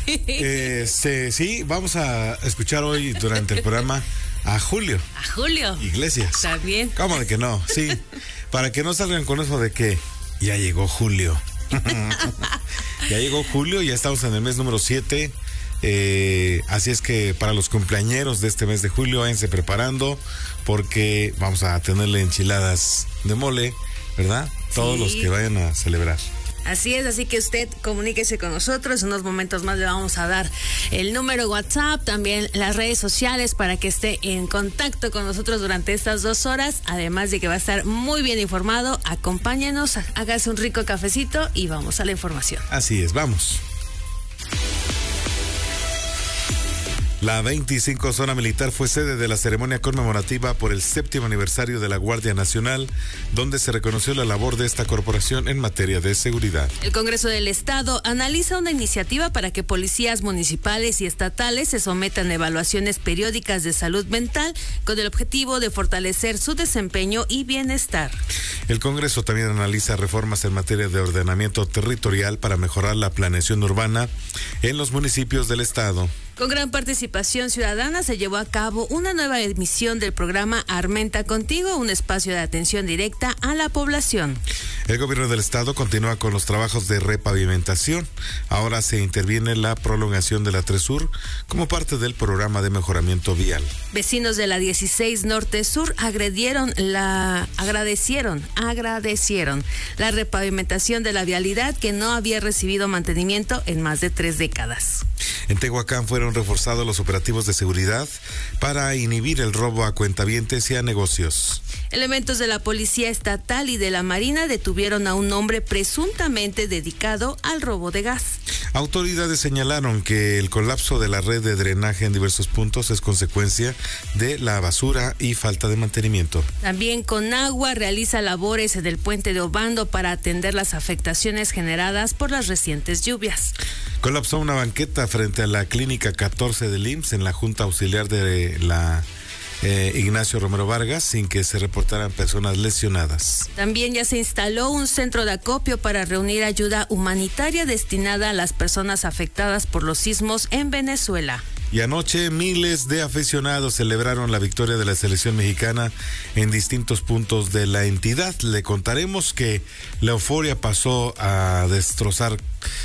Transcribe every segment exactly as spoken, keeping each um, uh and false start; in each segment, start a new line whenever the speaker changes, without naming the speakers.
Este, sí, vamos a escuchar hoy durante el programa a Julio.
A Julio.
Iglesias.
Está bien.
¿Cómo de que no? Sí, para que no salgan con eso de que ya llegó Julio. Ya llegó Julio, ya estamos en el mes número siete. Eh, así es que para los cumpleañeros de este mes de julio, váyanse preparando porque vamos a tenerle enchiladas de mole, ¿verdad? Todos sí. Los que vayan a celebrar.
Así es, así que usted comuníquese con nosotros. En unos momentos más le vamos a dar el número WhatsApp, también las redes sociales para que esté en contacto con nosotros durante estas dos horas. Además de que va a estar muy bien informado, acompáñenos, hágase un rico cafecito y vamos a la información.
Así es, vamos. La veinticinco Zona Militar fue sede de la ceremonia conmemorativa por el séptimo aniversario de la Guardia Nacional, donde se reconoció la labor de esta corporación en materia de seguridad.
El Congreso del Estado analiza una iniciativa para que policías municipales y estatales se sometan a evaluaciones periódicas de salud mental con el objetivo de fortalecer su desempeño y bienestar.
El Congreso también analiza reformas en materia de ordenamiento territorial para mejorar la planeación urbana en los municipios del Estado.
Con gran participación ciudadana se llevó a cabo una nueva emisión del programa Armenta Contigo, un espacio de atención directa a la población.
El gobierno del estado continúa con los trabajos de repavimentación. Ahora se interviene la prolongación de la tres Sur como parte del programa de mejoramiento vial.
Vecinos de la dieciséis Norte Sur agredieron la, agradecieron, agradecieron la repavimentación de la vialidad que no había recibido mantenimiento en más de tres décadas.
En Tehuacán fueron reforzados los operativos de seguridad para inhibir el robo a cuentavientes y a negocios.
Elementos de la Policía Estatal y de la Marina detuvieron a un hombre presuntamente dedicado al robo de gas.
Autoridades señalaron que el colapso de la red de drenaje en diversos puntos es consecuencia de la basura y falta de mantenimiento.
También Conagua realiza labores en el puente de Obando para atender las afectaciones generadas por las recientes lluvias.
Colapsó una banqueta frente a la clínica catorce del I M S S en la Junta Auxiliar de la eh, Ignacio Romero Vargas sin que se reportaran personas lesionadas.
También ya se instaló un centro de acopio para reunir ayuda humanitaria destinada a las personas afectadas por los sismos en Venezuela.
Y anoche miles de aficionados celebraron la victoria de la selección mexicana en distintos puntos de la entidad. Le contaremos que la euforia pasó a destrozar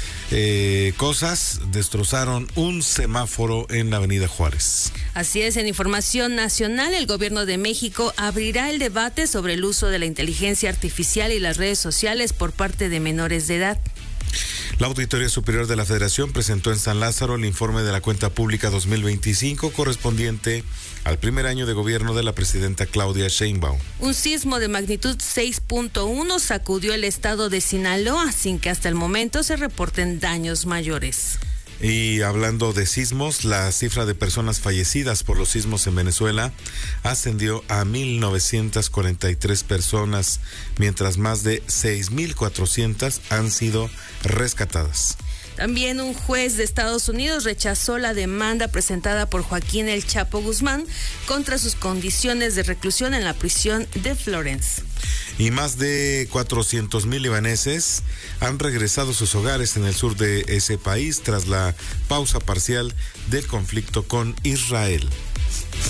Eh, cosas, destrozaron un semáforo en la Avenida Juárez.
Así es, en información nacional, el gobierno de México abrirá el debate sobre el uso de la inteligencia artificial y las redes sociales por parte de menores de edad.
La Auditoría Superior de la Federación presentó en San Lázaro el informe de la cuenta pública dos mil veinticinco correspondiente al primer año de gobierno de la presidenta Claudia Sheinbaum.
Un sismo de magnitud seis punto uno sacudió el estado de Sinaloa sin que hasta el momento se reporten daños mayores.
Y hablando de sismos, la cifra de personas fallecidas por los sismos en Venezuela ascendió a mil novecientas cuarenta y tres personas, mientras más de seis mil cuatrocientas han sido rescatadas.
También un juez de Estados Unidos rechazó la demanda presentada por Joaquín El Chapo Guzmán contra sus condiciones de reclusión en la prisión de Florence.
Y más de cuatrocientos mil libaneses han regresado a sus hogares en el sur de ese país tras la pausa parcial del conflicto con Israel.